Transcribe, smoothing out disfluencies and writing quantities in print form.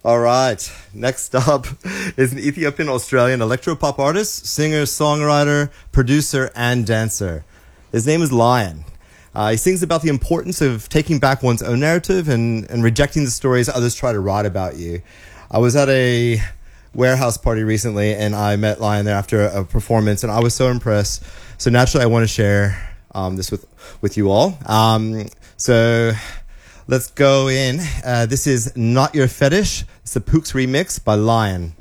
All right. Next up is an Ethiopian-Australian electropop artist, singer, songwriter, producer, and dancer. His name is Lion. He sings about the importance of taking back one's own narrative and rejecting the stories others try to write about you. I was at a warehouse party recently, and I met Lion there after a performance, and I was so impressed. So naturally, I want to share this with you all. So let's go in. This is Not Your Fetish. It's the Pooks remix by Lion.